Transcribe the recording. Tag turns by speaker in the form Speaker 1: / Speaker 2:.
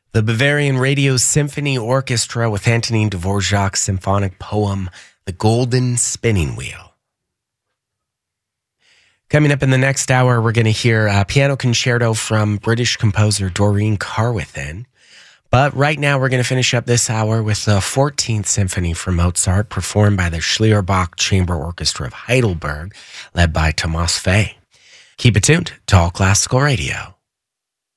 Speaker 1: The Bavarian Radio Symphony Orchestra with Antonin Dvorak's symphonic poem, The Golden Spinning Wheel. Coming up in the next hour, we're going to hear a piano concerto from British composer Doreen Carwithin. But right now, we're going to finish up this hour with the 14th Symphony from Mozart, performed by the Schlierbach Chamber Orchestra of Heidelberg, led by Thomas Fay. Keep it tuned to All Classical Radio.